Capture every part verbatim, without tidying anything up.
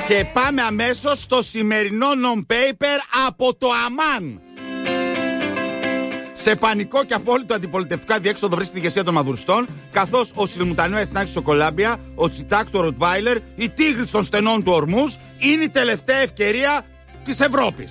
Και πάμε αμέσως στο σημερινό non-paper από το Αμάν. Σε πανικό και απόλυτο αντιπολιτευτικό αδιέξοδο βρίσκεται η ηγεσία των μαδουριστών, καθώς ο Σιλμουτανέο Εθνάκης στο Κολάμπια, ο Τσιτάκ το Ροτβάιλερ, η Τίγρης των στενών του Ορμούς είναι η τελευταία ευκαιρία της Ευρώπης.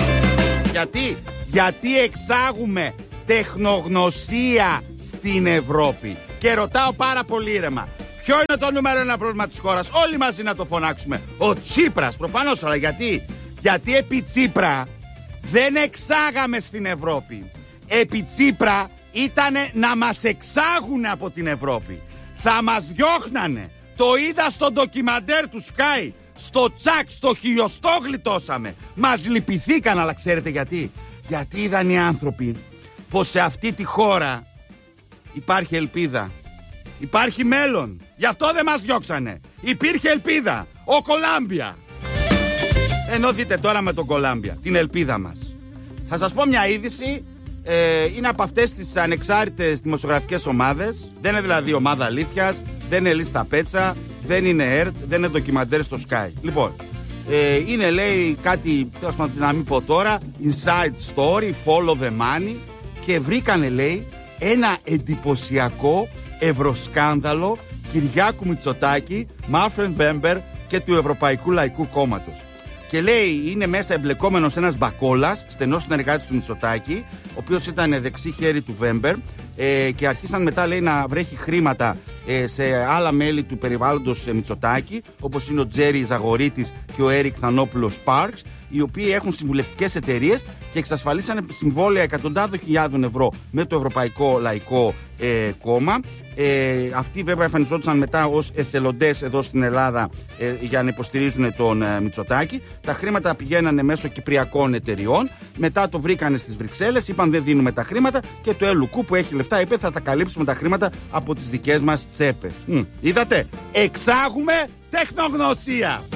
Γιατί? Γιατί εξάγουμε τεχνογνωσία στην Ευρώπη. Και ρωτάω πάρα πολύ ήρεμα, ποιο είναι το νούμερο ένα πρόβλημα της χώρας? Όλοι μαζί να το φωνάξουμε. Ο Τσίπρας, προφανώς, αλλά γιατί? Γιατί επί Τσίπρα δεν εξάγαμε στην Ευρώπη. Επί Τσίπρα ήτανε να μας εξάγουν από την Ευρώπη. Θα μας διώχνανε. Το είδα στο ντοκιμαντέρ του Sky. Στο τσακ, στο χιλιοστό γλιτώσαμε. Μας λυπηθήκαν, αλλά ξέρετε γιατί? Γιατί είδαν οι άνθρωποι πως σε αυτή τη χώρα υπάρχει ελπίδα. Υπάρχει μέλλον. Γι' αυτό δεν μας διώξανε. Υπήρχε ελπίδα. Ο Κολάμπια. Ενώ δείτε τώρα με τον Κολάμπια την ελπίδα μας. Θα σας πω μια είδηση. Ε, είναι από αυτές τις ανεξάρτητες δημοσιογραφικές ομάδες. Δεν είναι δηλαδή ομάδα αλήθειας, δεν είναι λίστα πέτσα, δεν είναι ΕΡΤ, δεν είναι ντοκιμαντέρ στο Sky. Λοιπόν, ε, είναι λέει κάτι, τέλος πάντων να μην πω τώρα, inside story, follow the money, και βρήκανε λέει ένα εντυπωσιακό ευρωσκάνδαλο Κυριάκου Μητσοτάκη, Μάνφρεντ Βέμπερ και του Ευρωπαϊκού Λαϊκού Κόμματος. Και λέει είναι μέσα εμπλεκόμενος ένας Μπακόλας, στενός συνεργάτης του Μητσοτάκη, ο οποίος ήταν δεξί χέρι του Βέμπερ, ε, και αρχίσαν μετά λέει να βρέχει χρήματα ε, σε άλλα μέλη του περιβάλλοντος ε, Μητσοτάκη, όπως είναι ο Τζέρι Ζαγορίτης και ο Έρικ Θανόπουλος Πάρξ, οι οποίοι έχουν συμβουλευτικές εταιρείες και εξασφαλίσανε συμβόλαια εκατοντάδων χιλιάδων ευρώ με το Ευρωπαϊκό Λαϊκό ε, Κόμμα. Ε, αυτοί βέβαια εμφανιζόντουσαν μετά ως εθελοντές εδώ στην Ελλάδα ε, για να υποστηρίζουν τον ε, Μητσοτάκη. Τα χρήματα πηγαίνανε μέσω κυπριακών εταιριών. Μετά το βρήκανε στις Βρυξέλλες, είπαν δεν δίνουμε τα χρήματα, και το Ελουκού που έχει λεφτά είπε θα τα καλύψουμε τα χρήματα από τις δικές μας τσέπες. Μ, είδατε, εξάγουμε τεχνογνωσία.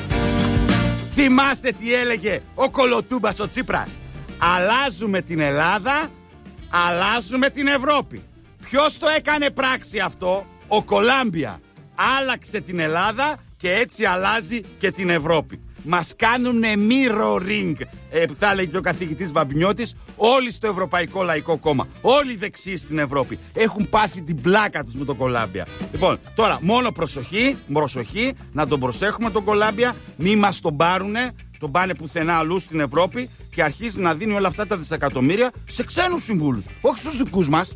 Θυμάστε τι έλεγε ο Κολοτούμπας ο Τσίπρας? Αλλάζουμε την Ελλάδα, αλλάζουμε την Ευρώπη. Ποιος το έκανε πράξη αυτό? Ο Κολάμπια. Άλλαξε την Ελλάδα και έτσι αλλάζει και την Ευρώπη. Μας κάνουνε mirroring, ε, που θα έλεγε και ο καθηγητής Βαμπινιώτης, όλοι στο Ευρωπαϊκό Λαϊκό Κόμμα. Όλοι οι δεξιοί στην Ευρώπη έχουν πάθει την πλάκα τους με τον Κολάμπια. Λοιπόν, τώρα μόνο προσοχή, προσοχή, να τον προσέχουμε τον Κολάμπια, μη μας τον πάρουνε, τον πάνε πουθενά αλλού στην Ευρώπη και αρχίζει να δίνει όλα αυτά τα δισεκατομμύρια σε ξένους συμβούλους, όχι στους δικούς μας.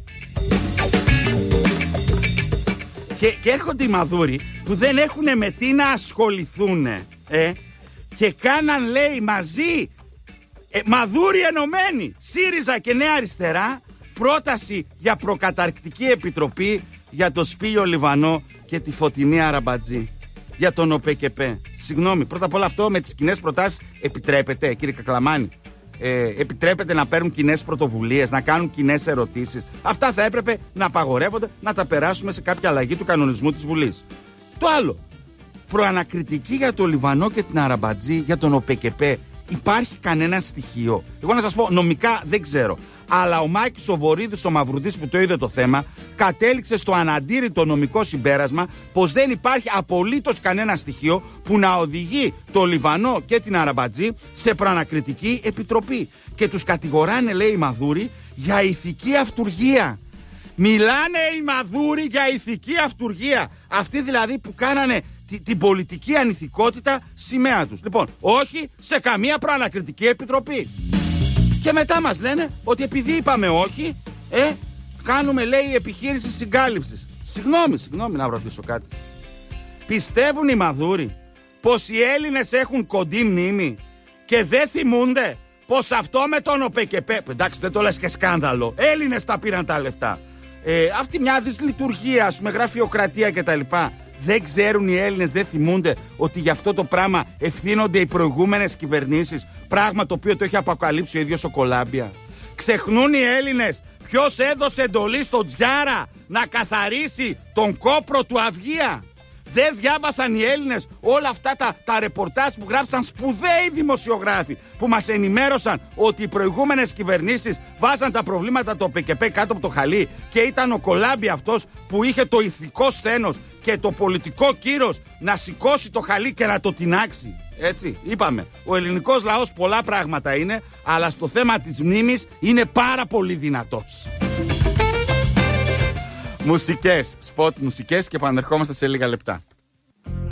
Και, και έρχονται οι μαδούροι που δεν έχουν με τι να ασχοληθούν, ε, και κάναν λέει μαζί ε, μαδούροι ενωμένοι, ΣΥΡΙΖΑ και Νέα Αριστερά, πρόταση για προκαταρκτική επιτροπή για το Σπύλιο Λιβανό και τη Φωτεινή Αραμπατζή, για τον ΟΠΕΚΕΠΕ. Συγγνώμη, πρώτα απ' όλα αυτό με τις κοινές προτάσεις επιτρέπεται, κύριε Κακλαμάνη? Ε, επιτρέπεται να παίρνουν κοινές πρωτοβουλίες, να κάνουν κοινές ερωτήσεις? Αυτά θα έπρεπε να απαγορεύονται, να τα περάσουμε σε κάποια αλλαγή του κανονισμού της Βουλής. Το άλλο, προανακριτική για το Λιβανό και την Αραμπατζή, για τον ΟΠΕΚΕΠΕ, υπάρχει κανένα στοιχείο? Εγώ να σας πω, νομικά δεν ξέρω. Αλλά ο Μάκης ο Βορίδης, ο Μαυρουδής που το είδε το θέμα, κατέληξε στο αναντήρητο νομικό συμπέρασμα πως δεν υπάρχει απολύτως κανένα στοιχείο που να οδηγεί το Λιβανό και την Αραμπατζή σε προανακριτική επιτροπή. Και τους κατηγοράνε, λέει, οι Μαδούροι για ηθική αυτουργία. Μιλάνε οι Μαδούροι για ηθική αυτουργία. Αυτοί δηλαδή που κάνανε την πολιτική ανηθικότητα σημαία τους. Λοιπόν, όχι σε καμία προανακριτική επιτροπή. Και μετά μας λένε ότι επειδή είπαμε όχι, ε, κάνουμε, λέει, επιχείρηση συγκάλυψης. Συγγνώμη, συγγνώμη να ρωτήσω κάτι. Πιστεύουν οι Μαδούροι πως οι Έλληνες έχουν κοντή μνήμη και δεν θυμούνται πως αυτό με τον ΟΠΕΚΕΠΕ, εντάξει δεν το λες και σκάνδαλο, Έλληνες τα πήραν τα λεφτά, ε, αυτή μια δυσλειτουργία, ας πούμε, γραφειοκρατία κτλ. Δεν ξέρουν οι Έλληνες, δεν θυμούνται ότι γι' αυτό το πράγμα ευθύνονται οι προηγούμενες κυβερνήσεις, πράγμα το οποίο το έχει αποκαλύψει ο ίδιος ο Κολάμπια? Ξεχνούν οι Έλληνες ποιος έδωσε εντολή στον Τζιάρα να καθαρίσει τον κόπρο του Αυγία? Δεν διάβασαν οι Έλληνες όλα αυτά τα, τα ρεπορτάζ που γράψαν σπουδαίοι δημοσιογράφοι που μας ενημέρωσαν ότι οι προηγούμενες κυβερνήσεις βάζαν τα προβλήματα το ΠΚΠ κάτω από το χαλί και ήταν ο Κολάμπη αυτός που είχε το ηθικό σθένος και το πολιτικό κύρος να σηκώσει το χαλί και να το τινάξει. Έτσι, είπαμε, ο ελληνικός λαός πολλά πράγματα είναι, αλλά στο θέμα της μνήμης είναι πάρα πολύ δυνατός. Μουσικές, σποτ μουσικές και επανερχόμαστε σε λίγα λεπτά.